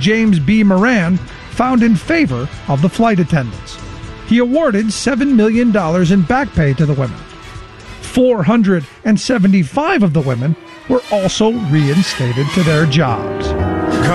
James B. Moran, found in favor of the flight attendants. He awarded $7 million in back pay to the women. 475 of the women were also reinstated to their jobs.